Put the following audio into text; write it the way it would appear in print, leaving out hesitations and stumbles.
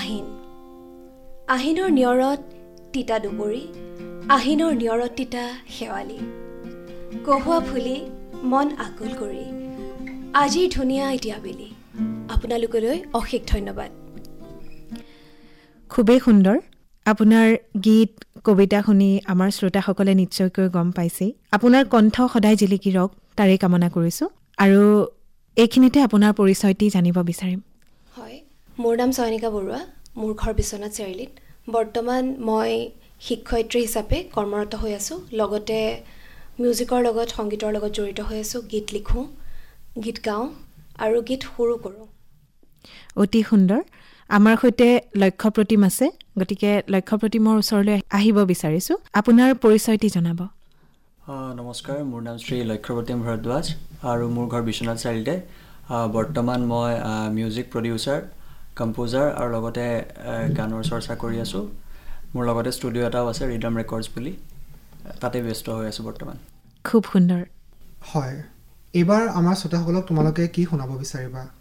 আহিন আহিনৰ নিয়ৰত তিতা দুবৰি আহিনৰ নিয়ৰত তিতা শেৱালি কহুৱা ফুলি মন আকুল কৰি আজিৰ ধুনীয়া এতিয়া বেলি আপোনালোকলৈ অশেষ ধন্যবাদ খুবেই সুন্দৰ আপোনাৰ গীত কবিতা শুনি আমাৰ শ্ৰোতাসকলে নিশ্চয়কৈ গম পাইছে আপোনাৰ কণ্ঠ সদায় জিলিকি ৰওক তাৰে কামনা কৰিছোঁ আৰু এইখিনিতে আপোনাৰ পৰিচয়টি জানিব বিচাৰিম হয় মোৰ নাম চয়নিকা বৰুৱা মোৰ ঘৰ বিশ্বনাথ চাৰিআলিত বৰ্তমান মই শিক্ষয়িত্ৰী হিচাপে কৰ্মৰত হৈ আছোঁ লগতে মিউজিকৰ লগত সংগীতৰ লগত জড়িত হৈ আছোঁ গীত লিখোঁ গীত গাওঁ আৰু গীত সুৰো কৰোঁ অতি সুন্দৰ আমাৰ সৈতে লক্ষ্য প্ৰতিম আছে গতিকে লক্ষ্য প্ৰতিমৰ ওচৰলৈ আহিব বিচাৰিছোঁ আপোনাৰ পৰিচয়টি জনাব নমস্কাৰ মোৰ নাম শ্ৰী লক্ষ্য প্ৰতিম ভৰদ্বাজ আৰু মোৰ ঘৰ বিশ্বনাথ চাৰিআলিতে বৰ্তমান মই মিউজিক প্ৰডিউচাৰ কম্প'জাৰ আৰু লগতে গানৰ চৰ্চা কৰি আছোঁ মোৰ লগতে ষ্টুডিঅ' এটাও আছে ৰিডম ৰেকৰ্ডছ বুলি তাতে ব্যস্ত হৈ আছোঁ বৰ্তমান খুব সুন্দৰ হয় এইবাৰ আমাৰ শ্ৰোতাসকলক তোমালোকে কি শুনাব বিচাৰিবা